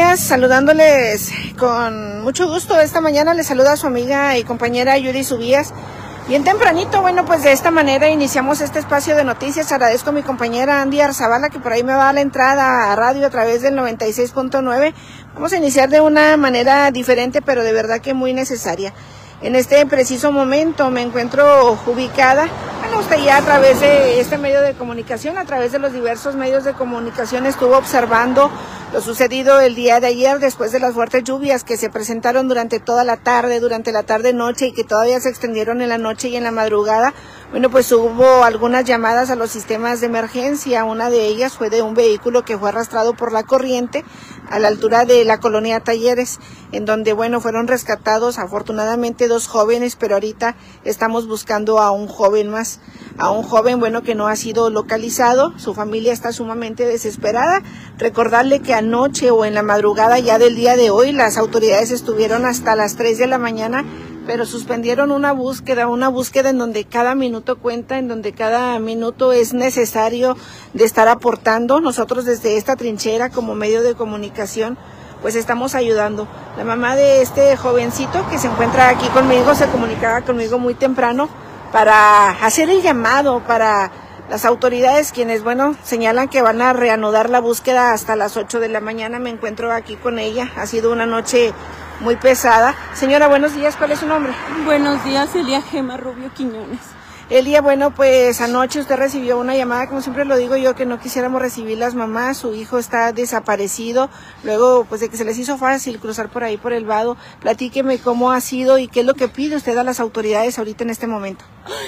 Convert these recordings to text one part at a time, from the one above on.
días, saludándoles con mucho gusto. Esta mañana les saluda a su amiga y compañera Yuri Subías. Bien tempranito, bueno, pues de esta manera iniciamos este espacio de noticias. Agradezco a mi compañera Andy Arzabala, que por ahí me va a dar la entrada a radio a través del 96.9. Vamos a iniciar de una manera diferente, pero de verdad que muy necesaria. En este preciso momento me encuentro ubicada, bueno, usted ya a través de este medio de comunicación, a través de los diversos medios de comunicación, estuvo observando lo sucedido el día de ayer después de las fuertes lluvias que se presentaron durante toda la tarde, durante la tarde-noche y que todavía se extendieron en la noche y en la madrugada. Bueno, pues hubo algunas llamadas a los sistemas de emergencia. Una de ellas fue de un vehículo que fue arrastrado por la corriente a la altura de la colonia Talleres, en donde, bueno, fueron rescatados afortunadamente 2 jóvenes, pero ahorita estamos buscando a un joven más, bueno, que no ha sido localizado. Su familia está sumamente desesperada. Recordarle que anoche o en la madrugada ya del día de hoy, las autoridades estuvieron hasta las 3 de la mañana, pero suspendieron una búsqueda en donde cada minuto cuenta, en donde cada minuto es necesario de estar aportando. Nosotros desde esta trinchera como medio de comunicación, pues estamos ayudando. La mamá de este jovencito que se encuentra aquí conmigo se comunicaba conmigo muy temprano para hacer el llamado para las autoridades, quienes, bueno, señalan que van a reanudar la búsqueda hasta las 8 de la mañana. Me encuentro aquí con ella. Ha sido una noche muy pesada. Señora, buenos días, ¿cuál es su nombre? Buenos días, Elia Gema Rubio Quiñones. Elia, bueno, pues anoche usted recibió una llamada, como siempre lo digo yo, que no quisiéramos recibir las mamás. Su hijo está desaparecido, luego pues de que se les hizo fácil cruzar por ahí por el vado. Platíqueme cómo ha sido y qué es lo que pide usted a las autoridades ahorita en este momento.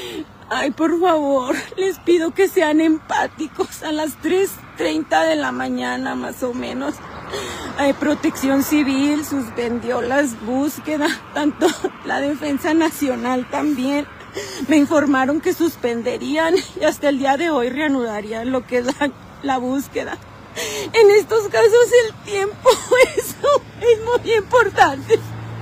Ay, por favor, les pido que sean empáticos. A las 3:30 de la mañana más o menos, Protección Civil suspendió las búsquedas, tanto la Defensa Nacional también. Me informaron que suspenderían y hasta el día de hoy reanudarían lo que es la búsqueda. En estos casos el tiempo es muy importante.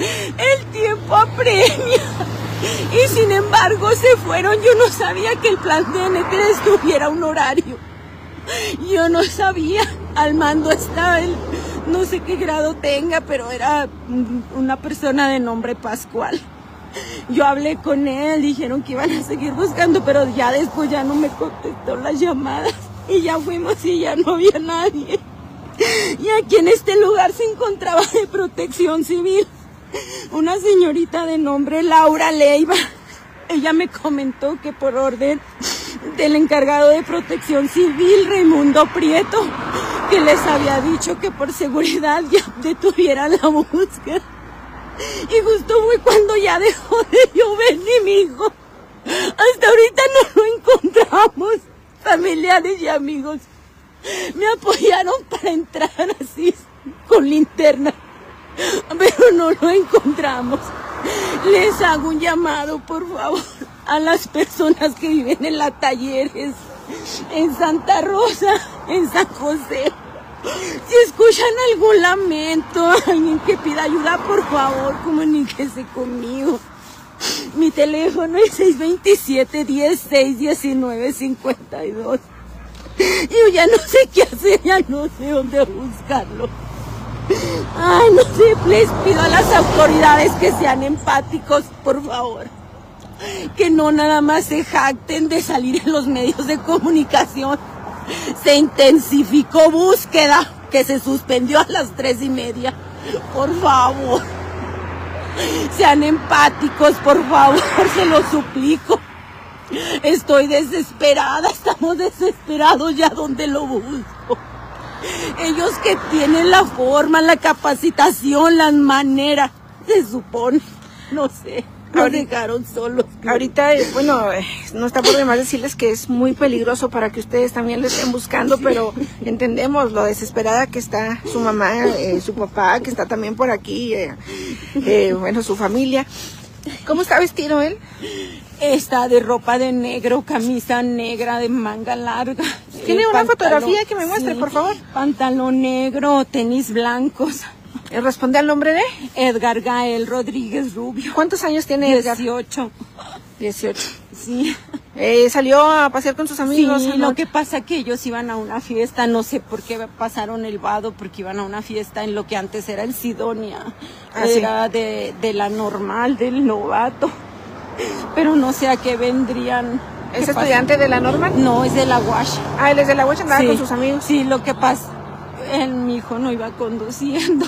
El tiempo apremia. Y sin embargo se fueron. Yo no sabía que el plan de NTS tuviera un horario. Yo no sabía. Al mando estaba él, no sé qué grado tenga, pero era una persona de nombre Pascual. Yo hablé con él, dijeron que iban a seguir buscando, pero ya después ya no me contestó las llamadas. Y ya fuimos y ya no había nadie. Y aquí en este lugar se encontraba de Protección Civil una señorita de nombre Laura Leiva. Ella me comentó que por orden del encargado de Protección Civil, Raimundo Prieto, que les había dicho que por seguridad ya detuvieran la búsqueda. Y justo fue cuando ya dejó de llover ni mi hijo. Hasta ahorita no lo encontramos. Familiares y amigos me apoyaron para entrar así con linterna, pero no lo encontramos. Les hago un llamado, por favor, a las personas que viven en la Talleres, en Santa Rosa, en San José. Si escuchan algún lamento, alguien que pida ayuda, por favor, comuníquese conmigo. Mi teléfono es 627-16-19-52. Yo ya no sé qué hacer, ya no sé dónde buscarlo. Ay, no sé, les pido a las autoridades que sean empáticos, por favor. Que no nada más se jacten de salir en los medios de comunicación. Se intensificó búsqueda, que se suspendió a las 3:30. Por favor, sean empáticos, por favor, se lo suplico. Estoy desesperada, estamos desesperados ya donde lo busco. Ellos que tienen la forma, la capacitación, las maneras, se supone, no sé. Nos dejaron solos. Ahorita, bueno, no está por demás decirles que es muy peligroso para que ustedes también lo estén buscando, sí. Pero entendemos lo desesperada que está su mamá, su papá, que está también por aquí, bueno, su familia. ¿Cómo está vestido él? Está de ropa de negro, camisa negra de manga larga. ¿Tiene una fotografía que me muestre, sí, por favor? Pantalón negro, tenis blancos. ¿Responde al nombre de? Edgar Gael Rodríguez Rubio. ¿Cuántos años tiene Edgar? 18. 18. Sí. Salió a pasear con sus amigos. Sí, lo que pasa que ellos iban a una fiesta, no sé por qué pasaron el vado, porque iban a una fiesta en lo que antes era el Sidonia, era de la Normal, del Novato, pero no sé a qué vendrían. ¿Es estudiante de la Normal? No, es de la UASH. Ah, él es de la UASH, andaba con sus amigos. Sí, lo que pasa, mi hijo no iba conduciendo.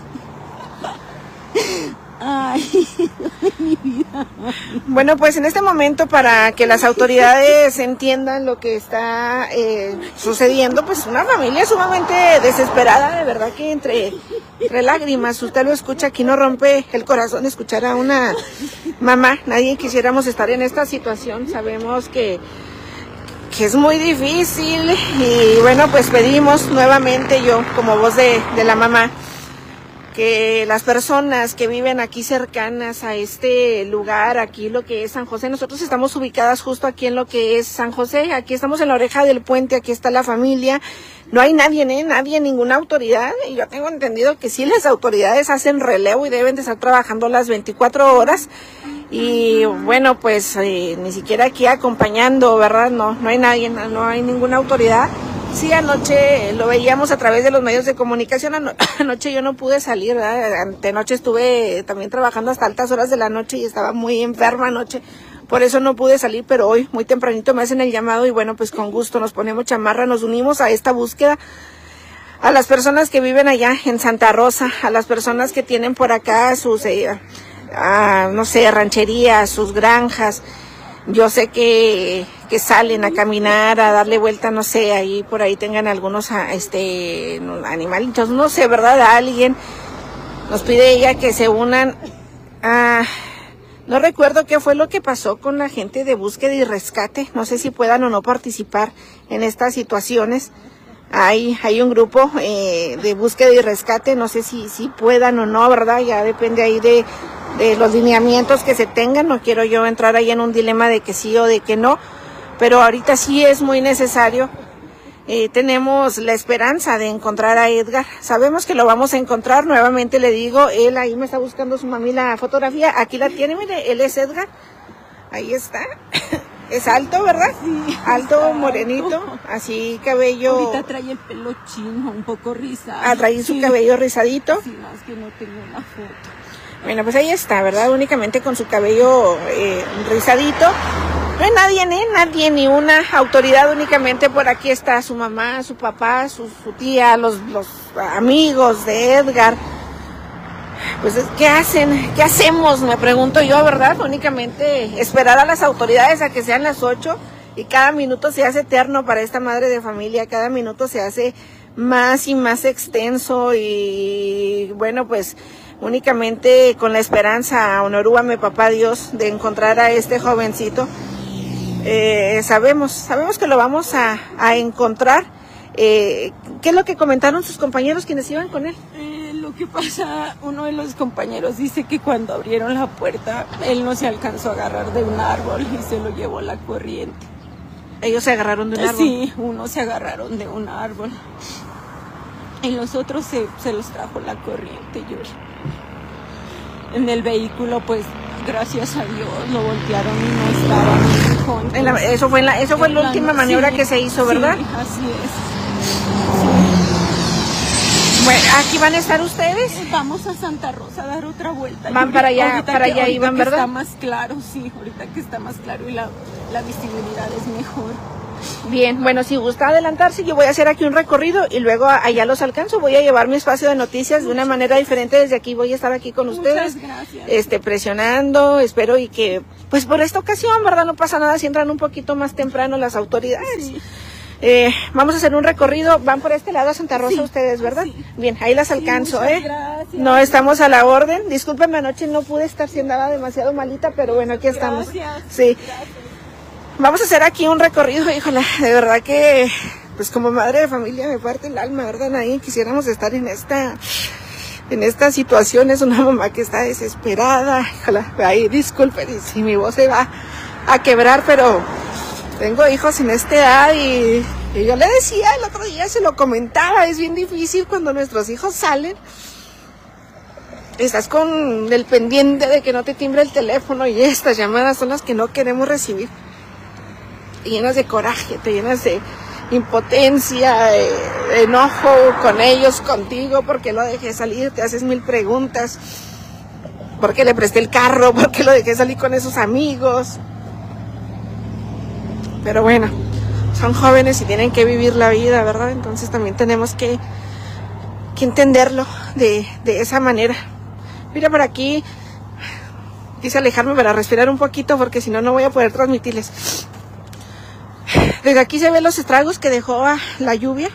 Ay, mi vida. Bueno, pues en este momento, para que las autoridades entiendan lo que está sucediendo, pues una familia sumamente desesperada, de verdad que entre lágrimas, usted lo escucha, aquí no rompe el corazón escuchar a una mamá. Nadie quisiéramos estar en esta situación, sabemos que es muy difícil y bueno, pues pedimos nuevamente, yo como voz de la mamá, que las personas que viven aquí cercanas a este lugar, aquí lo que es San José, nosotros estamos ubicadas justo aquí en lo que es San José, aquí estamos en la oreja del puente, aquí está la familia, no hay nadie, ninguna autoridad, y yo tengo entendido que sí las autoridades hacen relevo y deben de estar trabajando las 24 horas, y bueno, pues ni siquiera aquí acompañando, ¿verdad? No hay nadie, no hay ninguna autoridad. Sí, anoche lo veíamos a través de los medios de comunicación, anoche yo no pude salir, ¿verdad? Antenoche estuve también trabajando hasta altas horas de la noche y estaba muy enferma anoche, por eso no pude salir, pero hoy muy tempranito me hacen el llamado y bueno, pues con gusto nos ponemos chamarra, nos unimos a esta búsqueda, a las personas que viven allá en Santa Rosa, a las personas que tienen por acá sus, no sé, rancherías, sus granjas. Yo sé que salen a caminar, a darle vuelta, no sé, ahí por ahí tengan algunos animalitos, no sé, ¿verdad? A alguien nos pide ella que se unan a... No recuerdo qué fue lo que pasó con la gente de búsqueda y rescate, no sé si puedan o no participar en estas situaciones. Hay un grupo de búsqueda y rescate, no sé si puedan o no, ¿verdad? Ya depende ahí de los lineamientos que se tengan, no quiero yo entrar ahí en un dilema de que sí o de que no, pero ahorita sí es muy necesario. Tenemos la esperanza de encontrar a Edgar, sabemos que lo vamos a encontrar, nuevamente le digo, él ahí me está buscando su mami la fotografía, aquí la tiene, mire, él es Edgar, ahí está. Es alto, ¿verdad? Sí. Alto, morenito, así cabello... Ahorita trae el pelo chino, un poco rizado. Trae su cabello rizadito. Sí, no, es que no tengo una foto. Bueno, pues ahí está, ¿verdad? Únicamente con su cabello rizadito. No hay nadie, ni una autoridad, únicamente por aquí está su mamá, su papá, su tía, los amigos de Edgar. Pues, ¿qué hacen? ¿Qué hacemos? Me pregunto yo, ¿verdad? Únicamente esperar a las autoridades a que sean las 8 y cada minuto se hace eterno para esta madre de familia, cada minuto se hace más y más extenso y bueno, pues únicamente con la esperanza, honorúame papá Dios, de encontrar a este jovencito. Sabemos que lo vamos a encontrar. ¿Qué es lo que comentaron sus compañeros quienes iban con él? Lo que pasa, uno de los compañeros dice que cuando abrieron la puerta, él no se alcanzó a agarrar de un árbol y se lo llevó la corriente. ¿Ellos se agarraron de un árbol? Sí, unos se agarraron de un árbol. Y los otros se los trajo la corriente, Yuri. En el vehículo, pues, gracias a Dios, lo voltearon y no estaban. Eso fue la última maniobra que se hizo, ¿verdad? Sí, así es. Bueno, ¿aquí van a estar ustedes? Vamos a Santa Rosa a dar otra vuelta. Van para allá, iban, ¿verdad? Está más claro, sí, ahorita que está más claro y la visibilidad es mejor. Bien, bueno, si gusta adelantarse, yo voy a hacer aquí un recorrido y luego allá los alcanzo. Voy a llevar mi espacio de noticias de una manera diferente. Desde aquí voy a estar aquí con ustedes. Muchas gracias. Presionando, espero y que, pues por esta ocasión, ¿verdad? No pasa nada si entran un poquito más temprano las autoridades. Sí. Vamos a hacer un recorrido, van por este lado a Santa Rosa, sí, ustedes, ¿verdad? Sí. Bien, ahí las alcanzo, Gracias. No, estamos a la orden. Discúlpenme, anoche no pude estar, si andaba demasiado malita, pero bueno, aquí estamos. Gracias. Sí. Gracias. Vamos a hacer aquí un recorrido, híjole, de verdad que, pues como madre de familia me parte el alma, ¿verdad? Nadie quisiéramos estar en esta situación. Es una mamá que está desesperada, híjole, ahí disculpen si mi voz se va a quebrar, pero tengo hijos en esta edad y yo le decía el otro día, se lo comentaba, es bien difícil cuando nuestros hijos salen. Estás con el pendiente de que no te timbre el teléfono y estas llamadas son las que no queremos recibir. te llenas de coraje, te llenas de impotencia, enojo con ellos, contigo, porque lo dejé salir, te haces 1000 preguntas, porque le presté el carro, porque lo dejé salir con esos amigos. Pero bueno, son jóvenes y tienen que vivir la vida, ¿verdad? Entonces también tenemos que entenderlo de esa manera. Mira, por aquí quise alejarme para respirar un poquito, porque si no, no voy a poder transmitirles. Desde aquí se ven los estragos que dejó la lluvia.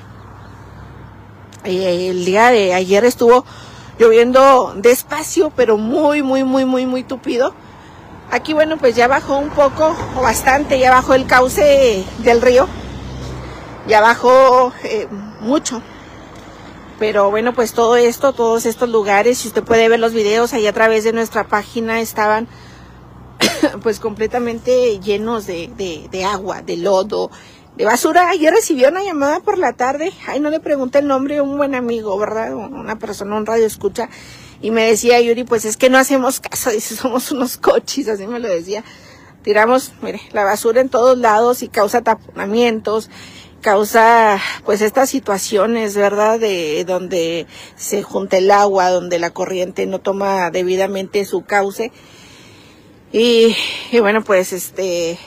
El día de ayer estuvo lloviendo despacio, pero muy tupido. Aquí, bueno, pues ya bajó un poco, o bastante, ya bajó el cauce del río. Ya bajó mucho. Pero bueno, pues todo esto, todos estos lugares, si usted puede ver los videos ahí a través de nuestra página, estaban pues completamente llenos de agua, de lodo, de basura. Ayer recibí una llamada por la tarde, no le pregunté el nombre, un buen amigo, ¿verdad? Una persona, un radio escucha, y me decía, Yuri, pues es que no hacemos caso, dice, somos unos cochis, así me lo decía. Tiramos, mire, la basura en todos lados y causa taponamientos, causa pues estas situaciones, ¿verdad? De donde se junta el agua, donde la corriente no toma debidamente su cauce. Y bueno, pues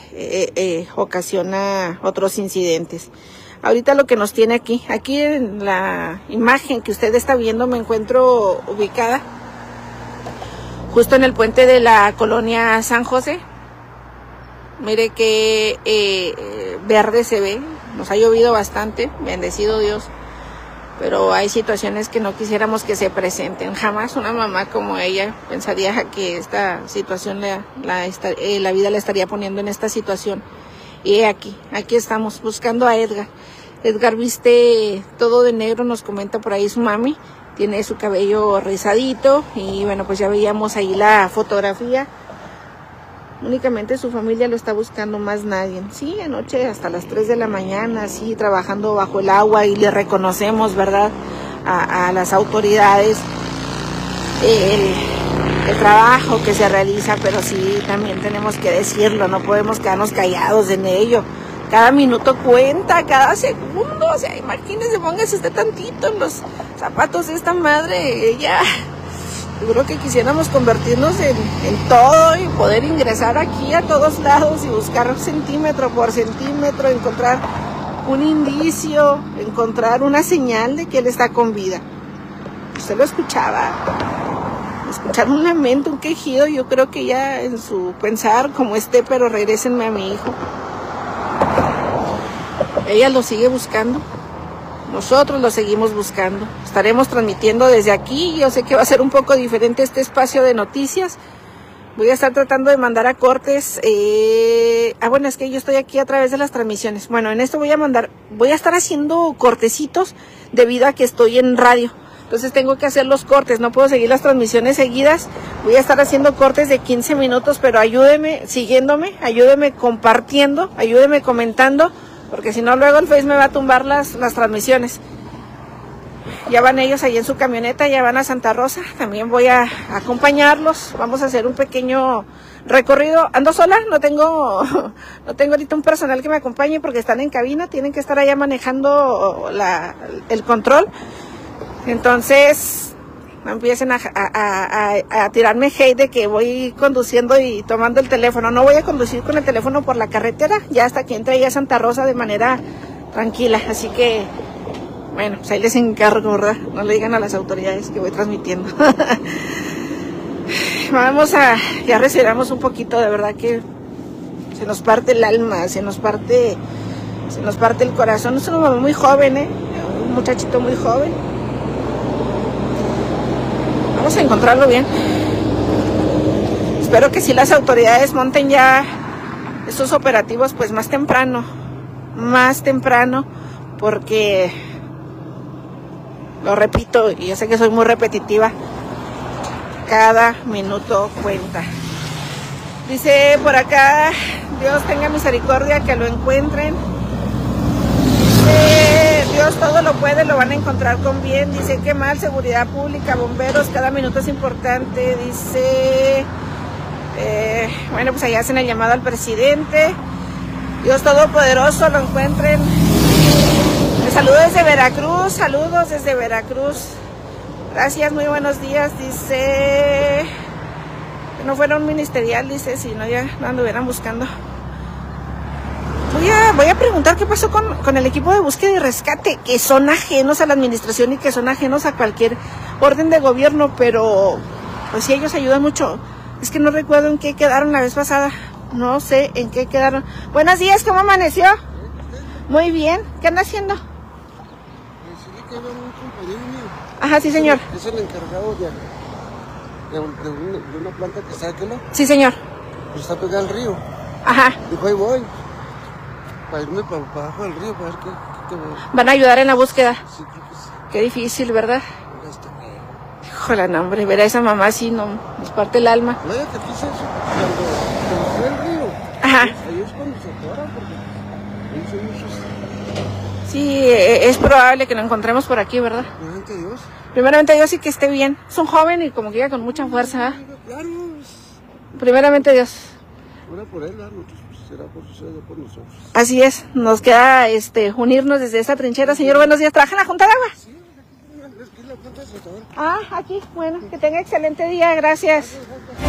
ocasiona otros incidentes. Ahorita lo que nos tiene aquí en la imagen que usted está viendo, me encuentro ubicada justo en el puente de la colonia San José. Mire que verde se ve, nos ha llovido bastante, bendecido Dios, pero hay situaciones que no quisiéramos que se presenten. Jamás una mamá como ella pensaría que esta situación, la vida la estaría poniendo en esta situación. Y aquí estamos buscando a Edgar. Edgar viste todo de negro, nos comenta por ahí su mami, tiene su cabello rizadito y bueno, pues ya veíamos ahí la fotografía. Únicamente su familia lo está buscando, más nadie. Sí, anoche hasta las 3 de la mañana, sí, trabajando bajo el agua, y le reconocemos, ¿verdad?, a las autoridades el trabajo que se realiza, pero sí, también tenemos que decirlo, no podemos quedarnos callados en ello. Cada minuto cuenta, cada segundo, o sea, imagínese, póngase usted tantito en los zapatos de esta madre, ella... Yo creo que quisiéramos convertirnos en todo y poder ingresar aquí a todos lados y buscar centímetro por centímetro, encontrar un indicio, encontrar una señal de que él está con vida. Usted lo escuchaba, escuchar un lamento, un quejido. Yo creo que ya en su pensar, como esté, pero regrésenme a mi hijo. Ella lo sigue buscando. Nosotros lo seguimos buscando. Estaremos transmitiendo desde aquí. Yo sé que va a ser un poco diferente este espacio de noticias. Voy a estar tratando de mandar a cortes. Bueno, es que yo estoy aquí a través de las transmisiones. Bueno, en esto voy a estar haciendo cortecitos debido a que estoy en radio. Entonces tengo que hacer los cortes. No puedo seguir las transmisiones seguidas. Voy a estar haciendo cortes de 15 minutos, pero ayúdeme siguiéndome, ayúdeme compartiendo, ayúdeme comentando, porque si no luego el Face me va a tumbar las transmisiones. Ya van ellos ahí en su camioneta, ya van a Santa Rosa, también voy a acompañarlos. Vamos a hacer un pequeño recorrido. Ando sola, no tengo ahorita un personal que me acompañe porque están en cabina, tienen que estar allá manejando el control. Entonces no empiecen a tirarme hate de que voy conduciendo y tomando el teléfono. No voy a conducir con el teléfono por la carretera, ya hasta que entre allá a Santa Rosa de manera tranquila. Así que, bueno, pues ahí les encargo, ¿verdad? No le digan a las autoridades que voy transmitiendo. Ya respiramos un poquito, de verdad que se nos parte el alma, se nos parte el corazón. Es una mamá muy joven, un muchachito muy joven. Vamos a encontrarlo bien. Espero que si las autoridades monten ya estos operativos pues más temprano, porque lo repito, y yo sé que soy muy repetitiva, cada minuto cuenta. Dice por acá, Dios tenga misericordia, que lo encuentren. Dice, Dios todo lo puede, lo van a encontrar con bien. Dice, qué mal, seguridad pública, bomberos, cada minuto es importante. Dice, bueno, pues allá hacen el llamado al presidente. Dios Todopoderoso lo encuentren. Les saludo desde Veracruz, saludos desde Veracruz. Gracias, muy buenos días. Dice que no fuera un ministerial, dice, si no ya no anduvieran buscando. Voy a preguntar qué pasó con el equipo de búsqueda y rescate, que son ajenos a la administración y que son ajenos a cualquier orden de gobierno, pero pues sí, ellos ayudan mucho. Es que no recuerdo en qué quedaron la vez pasada. No sé en qué quedaron. Buenos días, ¿cómo amaneció? Muy bien. ¿Qué anda haciendo? Decirle que había un compañero mío. Ajá, sí, señor. Es el encargado de una planta que está aquí, ¿no? Sí, señor. Pues está pegada al río. Ajá. Dijo, ahí voy. Para irme para abajo del río, para ver qué veo. ¿Van a ayudar en la búsqueda? Sí, creo que sí. Qué difícil, ¿verdad? Ya está. Híjole, no, hombre, ver a esa mamá así no nos parte el alma. Vaya que aquí se cuando fue el río. Ajá. Ahí es cuando se atoran, porque ahí son muchos. Sí, es probable que lo encontremos por aquí, ¿verdad? Primeramente Dios. Primeramente Dios y que esté bien. Es un joven y como que llega con mucha fuerza. Claro. Primeramente Dios. Ora por él, nosotros, pues, será por nosotros. Así es, nos queda unirnos desde esta trinchera. Señor, buenos días. ¿Trabaja en la Junta de Agua? Sí, aquí es la planta de tratador. Ah, aquí. Bueno, que tenga excelente día. Gracias.